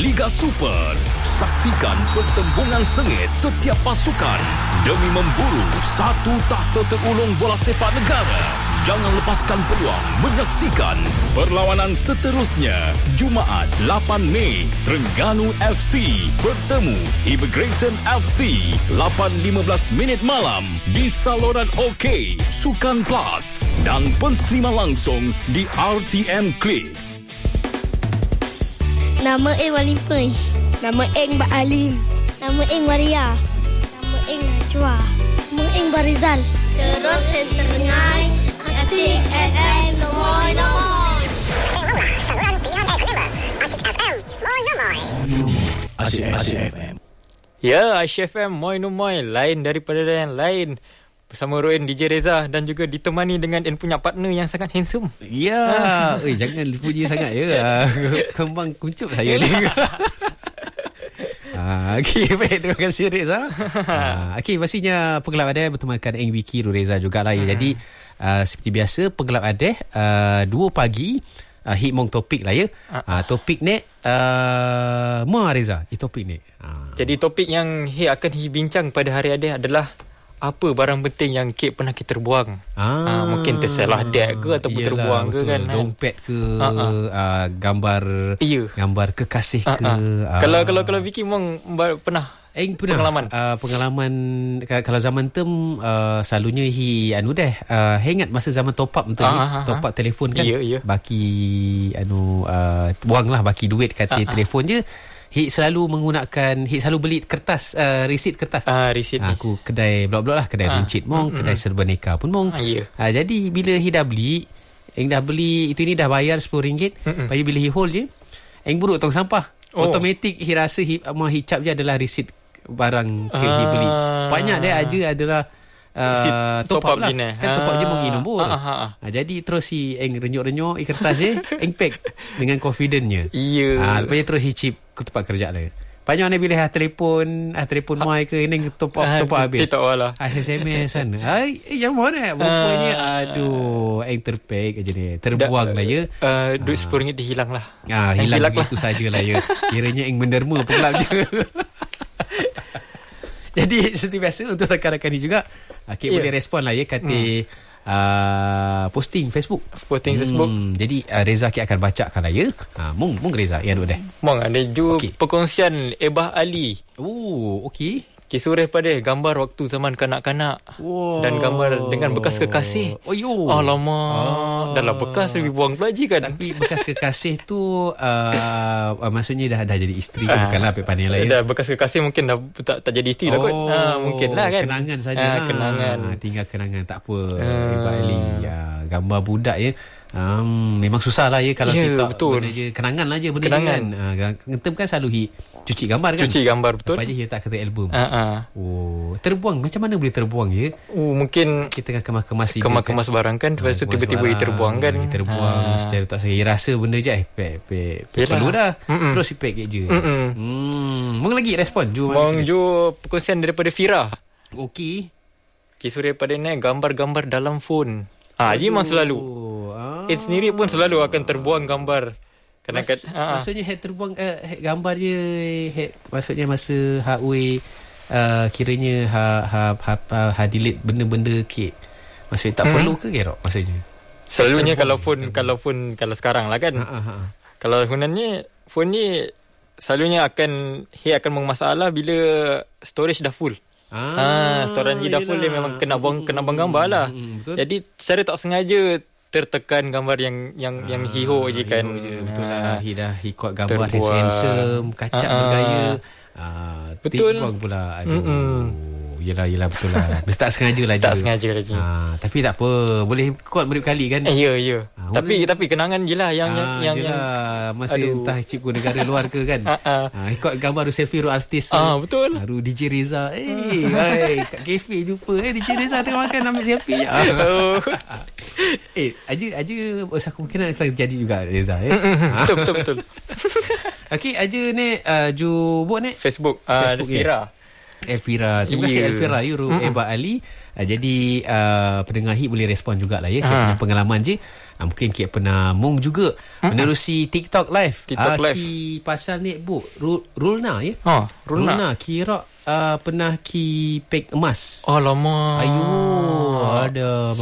Liga Super. Saksikan pertembungan sengit setiap pasukan demi memburu satu takhta terulung bola sepak negara. Jangan lepaskan peluang menyaksikan perlawanan seterusnya. Jumaat 8 Mei, Terengganu FC bertemu Immigration FC 8.15 malam di saluran OK Sukan Plus dan pensterima langsung di RTM Klik. Nama Eng Walimpai. Nama Eng Bak Alim. Nama Eng Waria. Nama Eng Najwa. Nama Eng Barizal. Terus setengah Asyik FM Nomor. Saluran pilihan kedua Asyik FM Moy. Asyik FM. Ya, Asyik FM Moy lain daripada yang lain. Bersama Roin DJ Reza dan juga ditemani dengan N punya partner yang sangat handsome. Ya, jangan puji sangat ya. Kembang kuncup saya ni. Okey, baik, terima kasih Reza. Okey, pastinya Penggelap Adeh bertemakan Eng Wiki Reza jugalah ya. Jadi seperti biasa Penggelap Adeh 2 pagi hit mong topik lah ya. Topik ni Reza, topik ni. Jadi topik yang akan bincang pada hari Adeh adalah apa barang penting yang Kek pernah kita terbuang. Mungkin tersalah dek ke ataupun terbuang ke kan. Dompet ke, gambar kekasih ke. Kalau Vicky mong pernah pengalaman kalau zaman term selalunya ingat masa zaman top up betul top up telefon kan. Baki baki duit kat telefon je. Selalu beli kertas, resit kertas. Resit aku kedai blok-blok lah, kedai runcit mong, kedai serba nikah pun mong. Jadi bila dah beli itu ni dah bayar RM10. Lepas bila hold je, buruk tong sampah. Automatik rasa hicap je adalah resit barang beli. Banyak dia aja adalah top up lah. Kan top up je mengi nombor. Jadi terus renyuk-renyuk kertas je, pack dengan confidentnya. Lepas je terus chip ke tempat kerja lah. Banyak ni bila telefon mai ke ini top up habis. SMS kan. Yang mana rupanya terpack je ni. Terbuang lah ya. Duit RM10 dia hilang lah. Hilang begitu sajalah ya. Kiranya menderma pula je. Jadi seperti biasa untuk rakan-rakan ni juga Kek boleh respon lah ya kata posting Facebook. Jadi Reza Kek akan bacakan lah ya. Mung Reza yang ada. Mung ada perkongsian Ebah Ali. Okey. Kisah pada gambar waktu zaman kanak-kanak. Dan gambar dengan bekas kekasih. Alamak. Dah lah bekas lebih buang pula je kan. Tapi bekas kekasih tu maksudnya dah jadi isteri. Bukanlah Pek Pandai lah ya. Dah bekas kekasih mungkin dah tak jadi isteri lah kot. Mungkin lah kan. Kenangan saja. Kenangan. Tinggal kenangan. Tak apa. Ebah Ali. Gambar budak ya. Memang susah lah ya kalau TikTok benda je kenangan lah je benda kenangan. Je kan ngetem kan selalu cuci gambar kan, betul. Lepas je tak kata album. Terbuang macam mana boleh terbuang ya? Mungkin kita akan kemas barang kan, lepas tu tiba-tiba terbuang kan, terbuang secara tak saya rasa benda je perlu dah terus pack je. Mung lagi respon perkongsian daripada Fira. Okey, kisah daripada ni gambar-gambar dalam phone. Memang selalu sendiri pun selalu akan terbuang gambar. Maksudnya terbuang gambar je maksudnya masa kiranya delete benda-benda maksudnya tak perlu ke kerok maksudnya. Selalunya kalau sekarang lah kan. Kalau sebenarnya phone ni selalunya akan bermasalah bila storage dah full. Storage dah full dia memang kena buang gambar lah. Jadi secara tak sengaja tertekan gambar yang hiho je kan. Betul lah. Dah ikut gambar handsome, kacak bergaya. Betul. Buang pula. Yelah betul lah. Mesti tak sengaja lah. Tak sengaja lah je. Tapi tak apa. Boleh kuat berkali kan. Ya. Tapi kenangan je lah yang masa entah cikgu negara luar ke kan. Ikut gambar selfie Ru artis. Betul. Ru DJ Reza. Kat kafe jumpa. DJ Reza tengah makan ambil selfie. Aja besar kemungkinan akan jadi juga Reza. Betul. Okey, aja ni Ju buat ni Facebook Fira. Elvira. Terima kasih Elvira Ebah Ali. Jadi pendengar hit boleh respon jugalah ya pengalaman je. Mungkin Ki pernah Mung juga menerusi TikTok live. Live. Ki pasal netbook Rulna ya. Rulna. Kira pernah Ki pek emas. Alamak. Ada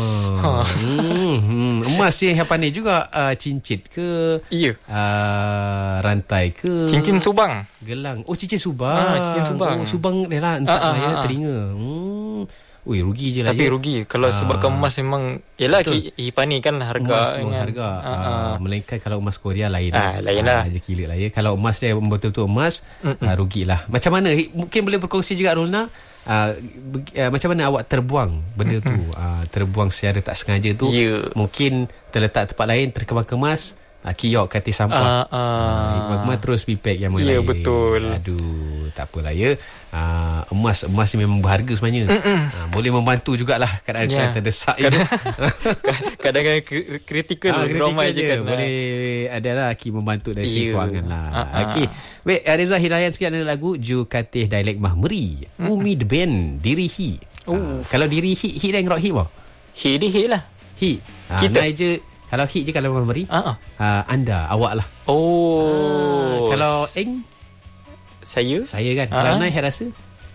emas yang pandai juga cincit ke? Iya. Rantai ke? Cincin Subang. Gelang. Cincin Subang. Cincin Subang. Subang ni lah entah ya telinga. Rugi je lah. Tapi rugi kalau sebabkan emas memang yalah Hipani kan harga emas kan. Harga. Melainkan kalau emas Korea lain. Lain lah. Rezeki lah ya. Kalau emas dia betul-betul emas, rugilah. Macam mana? Mungkin boleh berkongsi juga Rulna. Macam mana awak terbuang benda tu? Terbuang secara tak sengaja tu. Mungkin terletak tempat lain, terkemas-kemas. Kiok katil sampah. Kemas terus pipek yang lain. Ya, betul. Aduh, tak apalah ya. Emas ni memang berharga sebenarnya. Boleh membantu jugalah kadang-kadang terdesak. Kadang-kadang kritikal ramai je kan. Boleh adalah Ki membantu dari segi kewangan lah. Okey. Baik, Reza Hilayan sikit ada lagu Ju Katih Dialek Mahmeri. Umi The Band Diri Hi. Kalau diri Hi dan rock Hi apa? Hi dia Hi lah. Hi. Kita je. Kalau Hi je kalau Mahmeri. Anda, awak lah. Kalau Eng? Saya kan. Kalau Nai rasa?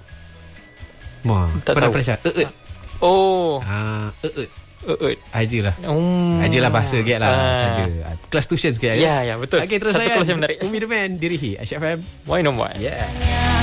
Tak tahu. Pernah Ajalah. Ajalah bahasa sikit lah saja. Kelas tuition sikit. Ya, betul. Okey, terus satu saya. Kelas yang menarik. Umi The Man, Diri Hi. Asyik FM. Why no why? Yeah.